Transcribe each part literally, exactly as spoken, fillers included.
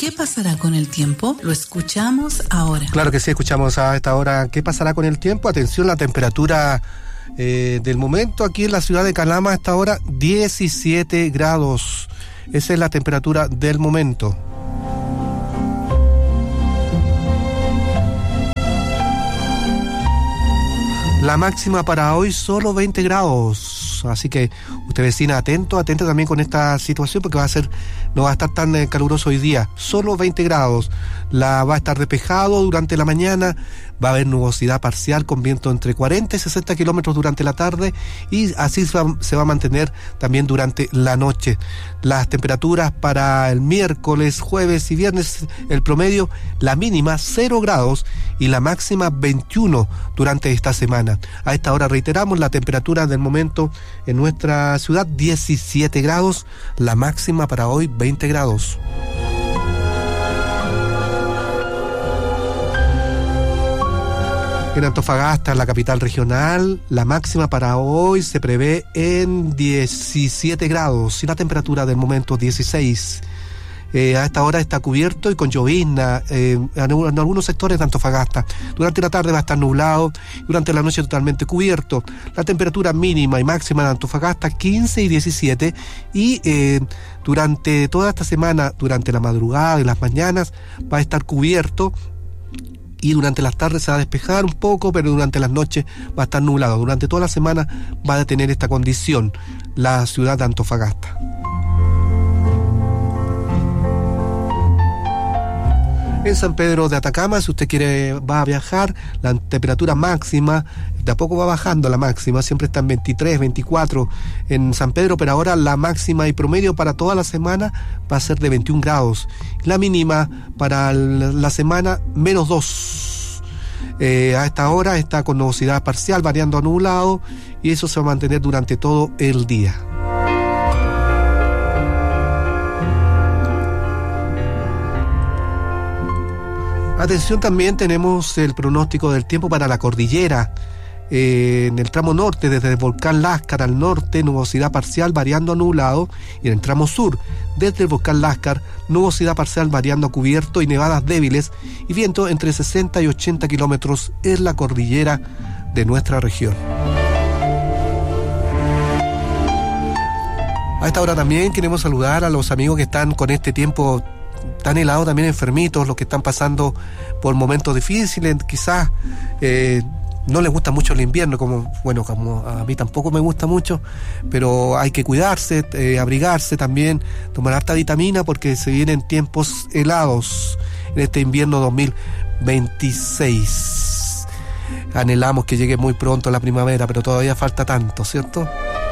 ¿Qué pasará con el tiempo? Lo escuchamos ahora. Claro que sí, escuchamos a esta hora. ¿Qué pasará con el tiempo? Atención, la temperatura eh, del momento aquí en la ciudad de Calama a esta hora, diecisiete grados. Esa es la temperatura del momento. La máxima para hoy solo veinte grados, así que usted vecina atento, atento también con esta situación porque va a ser, no va a estar tan eh, caluroso hoy día, solo veinte grados, la va a estar despejado durante la mañana, va a haber nubosidad parcial con viento entre cuarenta y sesenta kilómetros durante la tarde y así se va, se va a mantener también durante la noche. Las temperaturas para el miércoles, jueves y viernes, el promedio, la mínima cero grados y la máxima veintiuno durante esta semana. A esta hora reiteramos la temperatura del momento en nuestra ciudad, diecisiete grados, la máxima para hoy veinte grados. En Antofagasta, la capital regional, la máxima para hoy se prevé en diecisiete grados y la temperatura del momento dieciséis. Eh, a esta hora está cubierto y con llovizna eh, en, en algunos sectores de Antofagasta. Durante la tarde va a estar nublado, durante la noche totalmente cubierto. La temperatura mínima y máxima de Antofagasta quince y diecisiete y eh, durante toda esta semana, durante la madrugada y las mañanas va a estar cubierto. Y durante las tardes se va a despejar un poco, pero durante las noches va a estar nublado. Durante toda la semana va a tener esta condición la ciudad de Antofagasta. En San Pedro de Atacama, si usted quiere, va a viajar, la temperatura máxima, de a poco va bajando la máxima, siempre está en veintitrés, veinticuatro en San Pedro, pero ahora la máxima y promedio para toda la semana va a ser de veintiún grados. La mínima para la semana, menos dos. Eh, a esta hora está con nubosidad parcial, variando a nublado, y eso se va a mantener durante todo el día. Atención, también tenemos el pronóstico del tiempo para la cordillera. Eh, en el tramo norte, desde el volcán Láscar al norte, nubosidad parcial variando a nublado. Y en el tramo sur, desde el volcán Láscar, nubosidad parcial variando a cubierto y nevadas débiles. Y viento entre sesenta y ochenta kilómetros en la cordillera de nuestra región. A esta hora también queremos saludar a los amigos que están con este tiempo tan helado, también enfermitos, los que están pasando por momentos difíciles, quizás eh, no les gusta mucho el invierno, como bueno, como a mí tampoco me gusta mucho, pero hay que cuidarse, eh, abrigarse también, tomar harta vitamina porque se vienen tiempos helados en este invierno dos mil veintiséis. Anhelamos que llegue muy pronto la primavera, pero todavía falta tanto, ¿cierto?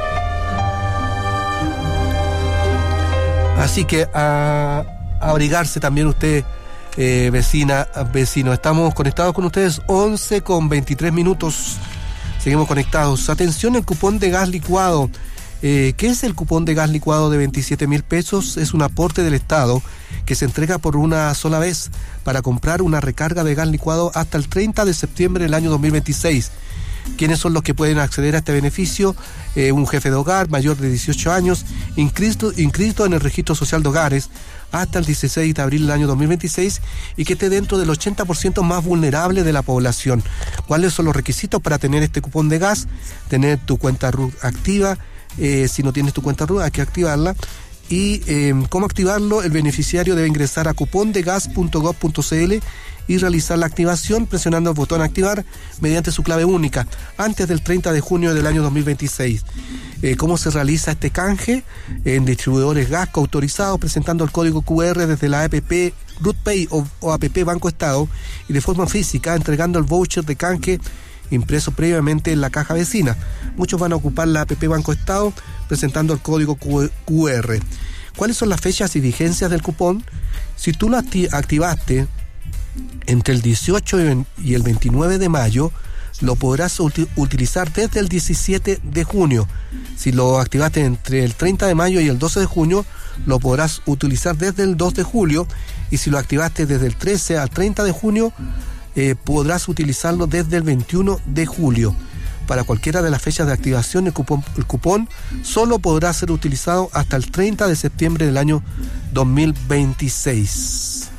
Así que a abrigarse también usted, eh, vecina, vecino. Estamos conectados con ustedes, once con veintitrés minutos. Seguimos conectados. Atención, el cupón de gas licuado. Eh, ¿Qué es el cupón de gas licuado de veintisiete mil pesos? Es un aporte del Estado que se entrega por una sola vez para comprar una recarga de gas licuado hasta el treinta de septiembre del año dos mil veintiséis. ¿Quiénes son los que pueden acceder a este beneficio? Eh, un jefe de hogar mayor de dieciocho años, inscrito, inscrito en el registro social de hogares hasta el dieciséis de abril del año dos mil veintiséis y que esté dentro del ochenta por ciento más vulnerable de la población. ¿Cuáles son los requisitos para tener este cupón de gas? Tener tu cuenta R U T activa. Eh, si no tienes tu cuenta R U T, hay que activarla. Y eh, ¿cómo activarlo? El beneficiario debe ingresar a cupondegas punto gov punto cl y realizar la activación presionando el botón activar mediante su clave única antes del treinta de junio del año dos mil veintiséis. Eh, ¿Cómo se realiza este canje? En distribuidores Gasco autorizados, presentando el código cu erre desde la app RootPay o, o app Banco Estado y de forma física entregando el voucher de canje impreso previamente en la caja vecina. Muchos van a ocupar la app Banco Estado presentando el código cu erre. ¿Cuáles son las fechas y vigencias del cupón? Si tú lo activaste entre el dieciocho y el veintinueve de mayo, lo podrás uti- utilizar desde el diecisiete de junio. Si lo activaste entre el treinta de mayo y el doce de junio, lo podrás utilizar desde el dos de julio. Y si lo activaste desde el trece al treinta de junio, eh, podrás utilizarlo desde el veintiuno de julio. Para cualquiera de las fechas de activación, el cupón, el cupón solo podrá ser utilizado hasta el treinta de septiembre del año dos mil veintiséis.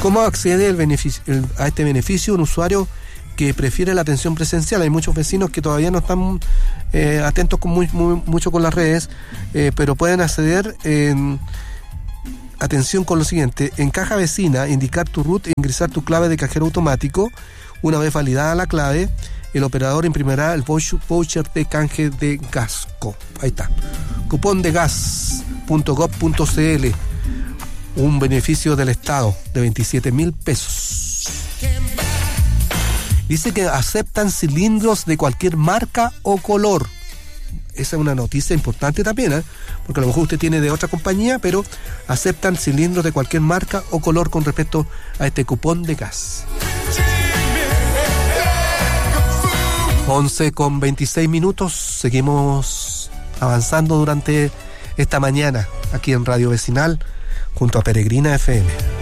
¿Cómo accede el beneficio, el, a este beneficio un usuario que prefiere la atención presencial? Hay muchos vecinos que todavía no están eh, atentos con muy, muy, mucho con las redes, eh, pero pueden acceder en... Atención con lo siguiente: en Caja Vecina, indicar tu R U T e ingresar tu clave de cajero automático. Una vez validada la clave, el operador imprimirá el voucher de canje de Gasco. Ahí está. cupón de gas punto gob punto cl. Un beneficio del Estado de veintisiete mil pesos. Dice que aceptan cilindros de cualquier marca o color. Esa es una noticia importante también, ¿eh? Porque a lo mejor usted tiene de otra compañía, pero aceptan cilindros de cualquier marca o color con respecto a este cupón de gas. once con veintiséis minutos, seguimos avanzando durante esta mañana aquí en Radio Vecinal junto a Peregrina F M.